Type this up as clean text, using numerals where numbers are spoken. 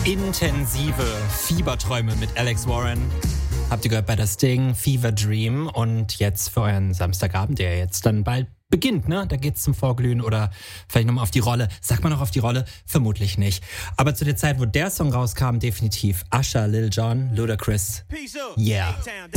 Intensive Fieberträume mit Alex Warren. Habt ihr gehört bei das Ding Fever Dream? Und jetzt für euren Samstagabend, der jetzt dann bald beginnt, ne? Da geht's zum Vorglühen oder vielleicht nochmal auf die Rolle. Sagt man noch auf die Rolle? Vermutlich nicht. Aber zu der Zeit, wo der Song rauskam, definitiv Usher, Lil Jon, Ludacris. Yeah.